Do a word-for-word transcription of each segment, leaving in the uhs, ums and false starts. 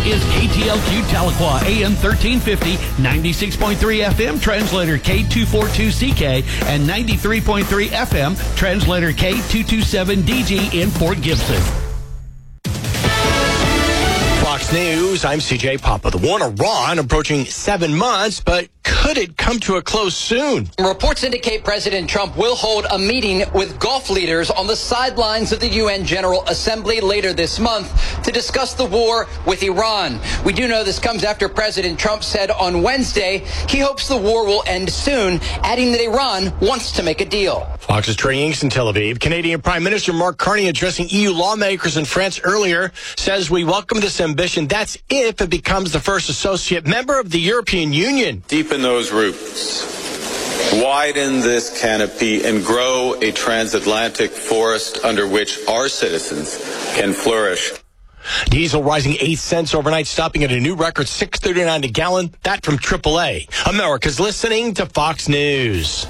is K T L Q Tahlequah, A M thirteen fifty, ninety-six point three F M, translator K two forty-two C K, and ninety-three point three F M, translator K two twenty-seven D G in Port Gibson. Fox News, I'm C J Papa. The war in Iran approaching seven months, but could it come to a close soon? Reports indicate President Trump will hold a meeting with Gulf leaders on the sidelines of the U N General Assembly later this month to discuss the war with Iran. We do know this comes after President Trump said on Wednesday he hopes the war will end soon, adding that Iran wants to make a deal. Fox's Trey Inks in Tel Aviv. Canadian Prime Minister Mark Carney addressing E U lawmakers in France earlier says we welcome this ambition. That's if it becomes the first associate member of the European Union. Deepen those roots, widen this canopy, and grow a transatlantic forest under which our citizens can flourish. Diesel rising eight cents overnight, stopping at a new record six thirty-nine a gallon. That from triple A. America's listening to Fox News.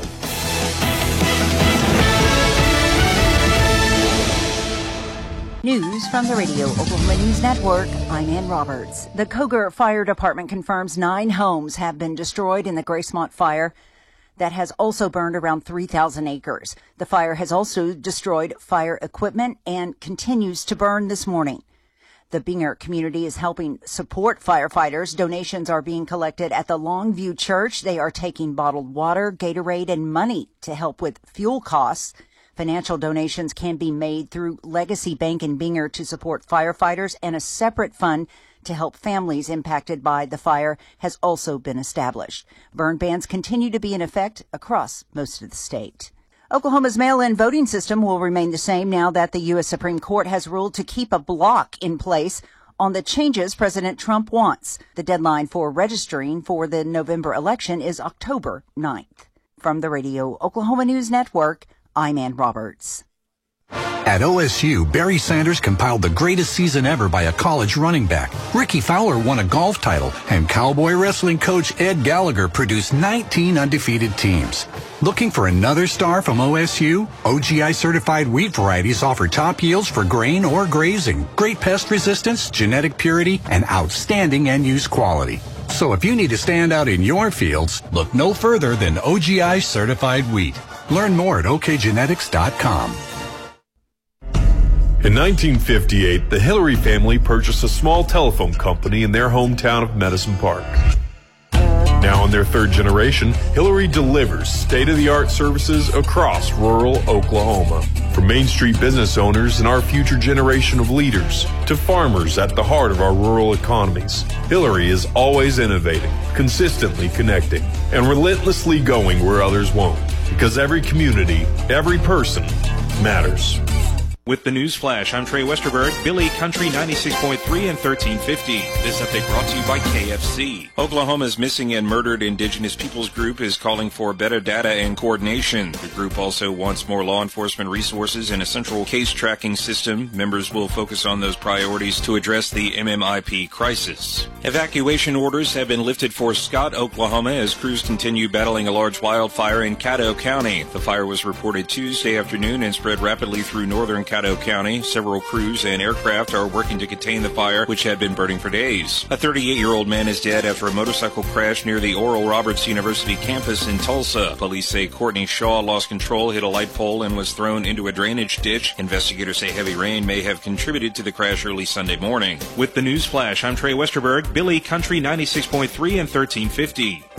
News from the Radio Oklahoma News Network. I'm Ann Roberts. The Cogar Fire Department confirms nine homes have been destroyed in the Gracemont fire that has also burned around three thousand acres. The fire has also destroyed fire equipment and continues to burn this morning. The Binger community is helping support firefighters. Donations are being collected at the Longview Church. They are taking bottled water, Gatorade, and money to help with fuel costs. Financial donations can be made through Legacy Bank in Binger to support firefighters, and a separate fund to help families impacted by the fire has also been established. Burn bans continue to be in effect across most of the state. Oklahoma's mail-in voting system will remain the same now that the U S Supreme Court has ruled to keep a block in place on the changes President Trump wants. The deadline for registering for the November election is October ninth. From the Radio Oklahoma News Network, I'm Ann Roberts. At O S U, Barry Sanders compiled the greatest season ever by a college running back. Ricky Fowler won a golf title, and Cowboy wrestling coach Ed Gallagher produced nineteen undefeated teams. Looking for another star from O S U? O G I certified wheat varieties offer top yields for grain or grazing, great pest resistance, genetic purity, and outstanding end-use quality. So if you need to stand out in your fields, look no further than O G I certified wheat. Learn more at O K genetics dot com. In nineteen fifty-eight, the Hillary family purchased a small telephone company in their hometown of Medicine Park. Now in their third generation, Hillary delivers state-of-the-art services across rural Oklahoma. From Main Street business owners and our future generation of leaders to farmers at the heart of our rural economies, Hillary is always innovating, consistently connecting, and relentlessly going where others won't. Because every community, every person matters. With the News Flash, I'm Trey Westerberg, Billy Country ninety-six point three and thirteen fifty. This update brought to you by K F C. Oklahoma's Missing and Murdered Indigenous Peoples Group is calling for better data and coordination. The group also wants more law enforcement resources and a central case tracking system. Members will focus on those priorities to address the M M I P crisis. Evacuation orders have been lifted for Scott, Oklahoma, as crews continue battling a large wildfire in Caddo County. The fire was reported Tuesday afternoon and spread rapidly through northern Caddo County. Several crews and aircraft are working to contain the fire, which had been burning for days. A thirty-eight-year-old man is dead after a motorcycle crash near the Oral Roberts University campus in Tulsa. Police say Courtney Shaw lost control, hit a light pole, and was thrown into a drainage ditch. Investigators say heavy rain may have contributed to the crash early Sunday morning. With the News Flash, I'm Trey Westerberg, Billy Country ninety-six point three and thirteen fifty.